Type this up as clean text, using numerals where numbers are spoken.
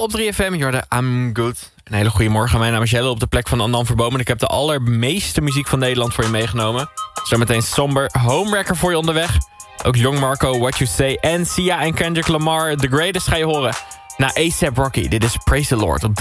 op 3FM. Jorde, I'm good. Een hele goede morgen. Mijn naam is Jelle op de plek van Andan Verboom. En ik heb de allermeeste muziek van Nederland voor je meegenomen. Zometeen Somber, Homewrecker voor je onderweg. Ook Young Marco, What You Say. En Sia en Kendrick Lamar, The Greatest ga je horen. Na A$AP Rocky, dit is Praise the Lord op 3FM.